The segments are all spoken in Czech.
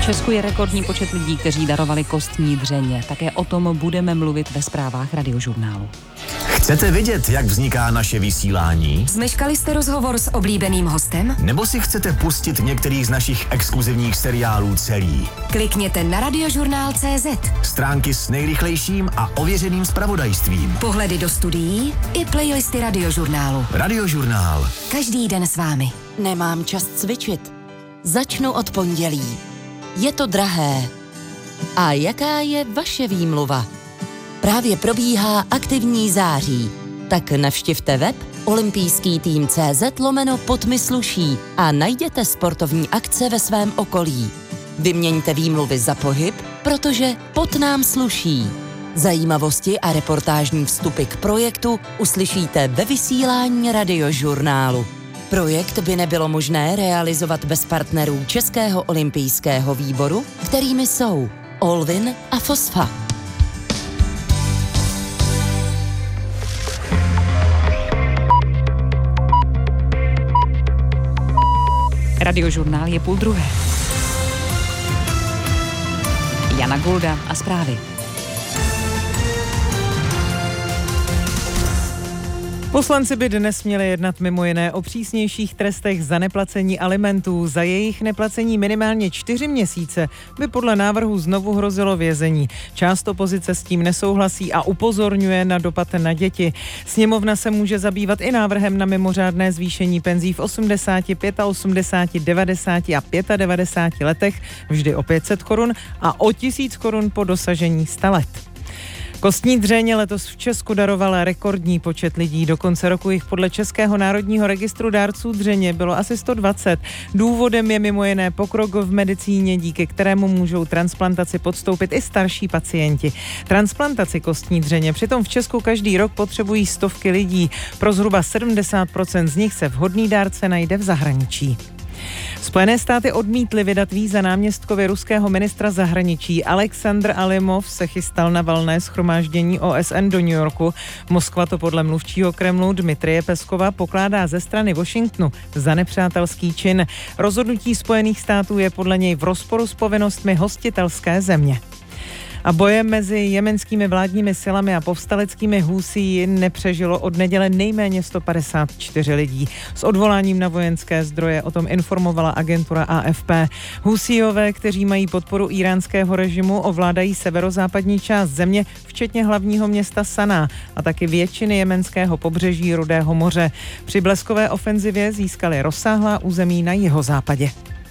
Česku je rekordní počet lidí, kteří darovali kostní dřeně. Také o tom budeme mluvit ve zprávách Radiožurnálu. Chcete vidět, jak vzniká naše vysílání? Zmeškali jste rozhovor s oblíbeným hostem? Nebo si chcete pustit některý z našich exkluzivních seriálů celý? Klikněte na radiožurnál.cz. Stránky s nejrychlejším a ověřeným zpravodajstvím. Pohledy do studií i playlisty Radiožurnálu. Radiožurnál. Každý den s vámi. Nemám čas cvičit. Začnu od pondělí. Je to drahé. A jaká je vaše výmluva? Právě probíhá aktivní září. Tak navštivte web olympijský-tým.cz/pod-mi-sluší a najděte sportovní akce ve svém okolí. Vyměňte výmluvy za pohyb, protože pod nám sluší. Zajímavosti a reportážní vstupy k projektu uslyšíte ve vysílání Radiožurnálu. Projekt by nebylo možné realizovat bez partnerů Českého olympijského výboru, kterými jsou Olvin a Fosfa. Radiožurnál je 12:30. Jana Golda a zprávy. Poslanci by dnes měli jednat mimo jiné o přísnějších trestech za neplacení alimentů. Za jejich neplacení minimálně 4 měsíce by podle návrhu znovu hrozilo vězení. Část opozice s tím nesouhlasí a upozorňuje na dopad na děti. Sněmovna se může zabývat i návrhem na mimořádné zvýšení penzí v 80, 85, 90 a 95 letech, vždy o 500 korun a o 1000 korun po dosažení 100 let. Kostní dřeně letos v Česku daroval rekordní počet lidí. Do konce roku jich podle Českého národního registru dárců dřeně bylo asi 120. Důvodem je mimo jiné pokrok v medicíně, díky kterému můžou transplantaci podstoupit i starší pacienti. Transplantaci kostní dřeně přitom v Česku každý rok potřebují stovky lidí. Pro zhruba 70% z nich se vhodný dárce najde v zahraničí. Spojené státy odmítly vydat víza náměstkovi ruského ministra zahraničí. Aleksandr Alimov se chystal na valné shromáždění OSN do New Yorku. Moskva to podle mluvčího Kremlu Dmitrije Peskova pokládá ze strany Washingtonu za nepřátelský čin. Rozhodnutí Spojených států je podle něj v rozporu s povinnostmi hostitelské země. A bojem mezi jemenskými vládními silami a povstaleckými Husí nepřežilo od neděle nejméně 154 lidí. S odvoláním na vojenské zdroje o tom informovala agentura AFP. Husíové, kteří mají podporu íránského režimu, ovládají severozápadní část země, včetně hlavního města Saná a taky většiny jemenského pobřeží Rudého moře. Při bleskové ofenzivě získali rozsáhlá území na jihozápadě.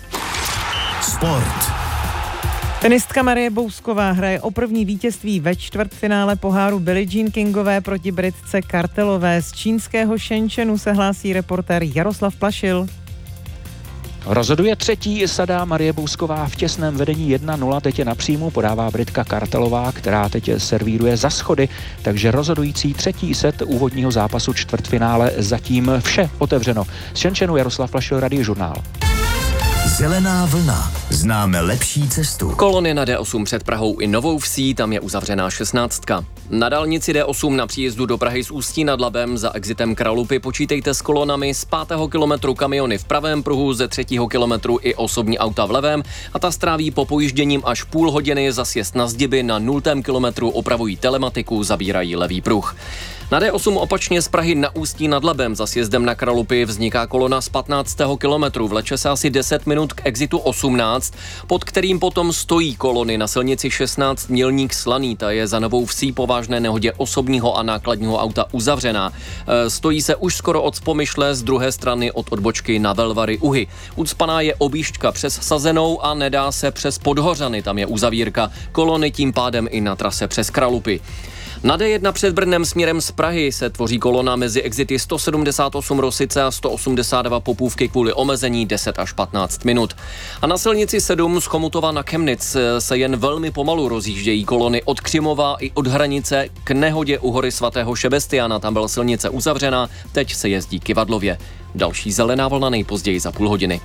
Sport. Tenistka Marie Bousková hraje o první vítězství ve čtvrtfinále poháru Billie Jean Kingové proti Britce Kartelové. Z čínského Shenzhenu se hlásí reportér Jaroslav Plašil. Rozhoduje třetí sada. Marie Bousková v těsném vedení 1-0, teď je na příjmu, podává Britka Kartelová, která teď servíruje za schody, takže rozhodující třetí set úvodního zápasu čtvrtfinále, zatím vše otevřeno. Z Shenzhenu Jaroslav Plašil, Radiožurnál. Zelená vlna. Známe lepší cestu. Kolony na D8 před Prahou i Novou Vsí, tam je uzavřená 16. Na dálnici D8 na příjezdu do Prahy z Ústí nad Labem za exitem Kralupy počítejte s kolonami z 5. kilometru kamiony v pravém pruhu, ze 3. kilometru i osobní auta v levém a ta stráví po pojížděním až půl hodiny. Za sjezd na Zdiby na 0. kilometru opravují telematiku, zabírají levý pruh. Na D8 opačně z Prahy na Ústí nad Labem za sjezdem na Kralupy vzniká kolona z 15. kilometru. Vleče se asi 10 minut k exitu 18, pod kterým potom stojí kolony na silnici 16 Mělník Slaný. Ta je za Novou Vsí po vážné nehodě osobního a nákladního auta uzavřená. Stojí se už skoro od Spomyšle, z druhé strany od odbočky na Velvary Uhy. Ucpaná je objížďka přes Sazenou a nedá se přes Podhořany, tam je uzavírka. Kolony tím pádem i na trase přes Kralupy. Na D1 před Brnem směrem z Prahy se tvoří kolona mezi exity 178 Rosice a 182 Popůvky kvůli omezení 10 až 15 minut. A na silnici 7 z Chomutova na Chemnitz se jen velmi pomalu rozjíždějí kolony od Křimova i od hranice k nehodě u hory svatého Šebestiana. Tam byla silnice uzavřená, teď se jezdí Kyvadlově. Další zelená vlna nejpozději za půl hodiny.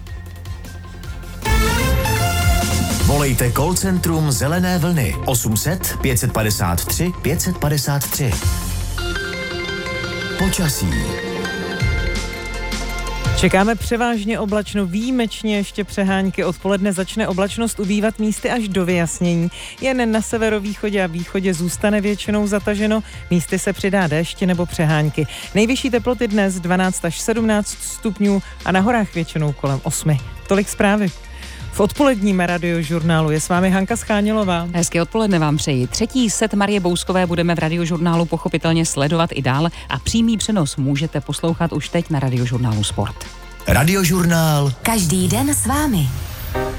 Volejte call centrum Zelené vlny 800 553 553. Počasí. Čekáme převážně oblačno, výjimečně ještě přehánky. Odpoledne začne oblačnost ubývat místy až do vyjasnění. Jen na severovýchodě a východě zůstane většinou zataženo, místy se přidá déšť nebo přehánky. Nejvyšší teploty dnes 12 až 17 stupňů a na horách většinou kolem 8. Tolik zprávy. V odpoledním Radiožurnálu je s vámi Hanka Schánilová. Hezké odpoledne vám přeji. Třetí set Marie Bouskové budeme v Radiožurnálu pochopitelně sledovat i dál a přímý přenos můžete poslouchat už teď na Radiožurnálu Sport. Radiožurnál. Každý den s vámi.